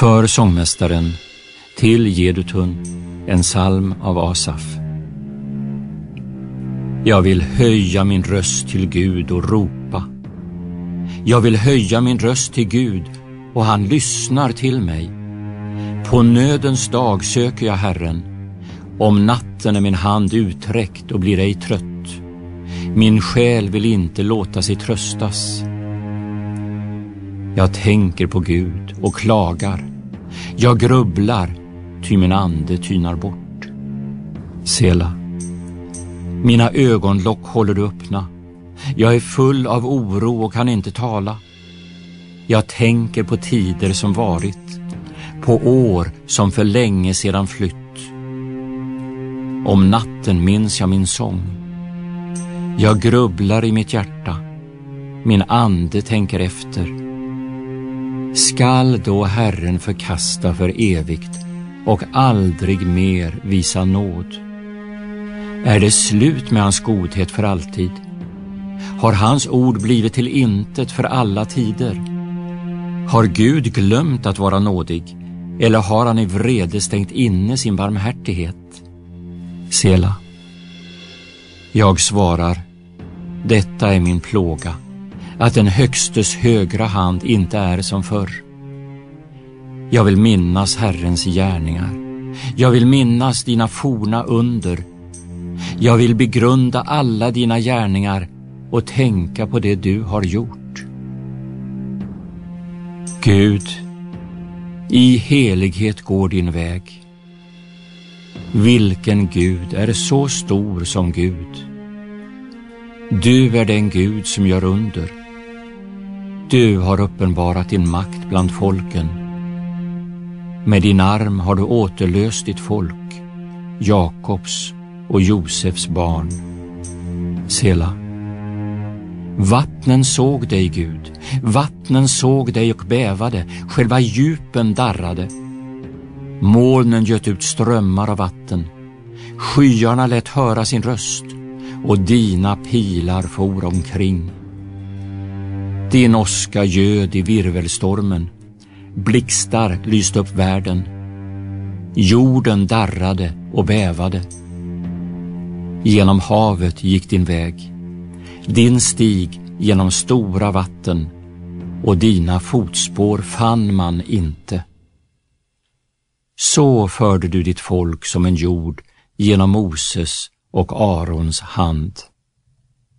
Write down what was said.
För sångmästaren, till Jedutun, en psalm av Asaf. Jag vill höja min röst till Gud och ropa. Jag vill höja min röst till Gud, och han lyssnar till mig. På nödens dag söker jag Herren. Om natten är min hand uträckt och blir ej trött. Min själ vill inte låta sig tröstas. Jag tänker på Gud och klagar. Jag grubblar, ty min ande tynar bort. Sela. Mina ögonlock håller du öppna. Jag är full av oro och kan inte tala. Jag tänker på tider som varit, på år som för länge sedan flytt. Om natten minns jag min sång. Jag grubblar i mitt hjärta. Min ande tänker efter. Skall då Herren förkasta för evigt och aldrig mer visa nåd? Är det slut med hans godhet för alltid? Har hans ord blivit till intet för alla tider? Har Gud glömt att vara nådig, eller har han i vrede stängt inne sin barmhärtighet? Sela. Jag svarar, detta är min plåga, att den högstes högra hand inte är som förr. Jag vill minnas Herrens gärningar. Jag vill minnas dina forna under. Jag vill begrunda alla dina gärningar och tänka på det du har gjort. Gud, i helighet går din väg. Vilken Gud är så stor som Gud? Du är den Gud som gör under. Du har uppenbarat din makt bland folken. Med din arm har du återlöst ditt folk, Jakobs och Josefs barn. Sela. Vattnen såg dig, Gud. Vattnen såg dig och bävade. Själva djupen darrade. Molnen göt ut strömmar av vatten. Skyarna lät höra sin röst, och dina pilar for omkring. Din åska göd i virvelstormen. Blixtar lyste upp världen. Jorden darrade och bävade. Genom havet gick din väg. Din stig genom stora vatten, och dina fotspår fann man inte. Så förde du ditt folk som en jord genom Moses och Arons hand.